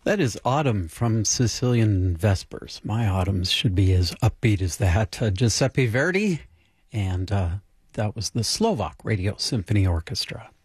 That is Autumn from Sicilian Vespers. My autumns should be as upbeat as that. Giuseppe Verdi, and that was the Slovak Radio Symphony Orchestra.